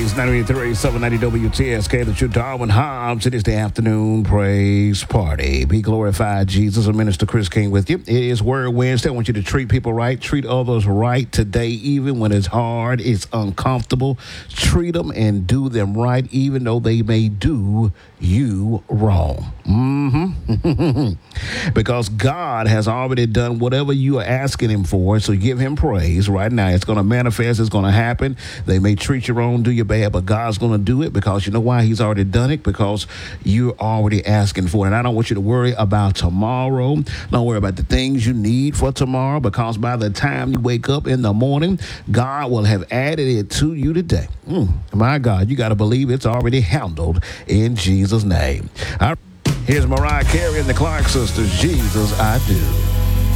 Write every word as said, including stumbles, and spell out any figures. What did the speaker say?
Praise ninety-eight point three, seven ninety W T S K, the true Darwin Hobbs. It is the afternoon praise party. Be glorified, Jesus. And Minister Chris King with you. It is Word Wednesday. I want you to treat people right, treat others right today, even when it's hard, it's uncomfortable. Treat them and do them right, even though they may do you wrong. Mm-hmm. Because God has already done whatever you are asking him for, so give him praise right now. It's going to manifest. It's going to happen. They may treat you wrong, do you bad, but God's going to do it because you know why? He's already done it, because you're already asking for it. And I don't want you to worry about tomorrow. Don't worry about the things you need for tomorrow, because by the time you wake up in the morning, God will have added it to you today. Mm, my God, you got to believe it's already handled in Jesus' name. All right, here's Mariah Carey and the Clark Sisters, Jesus, I Do.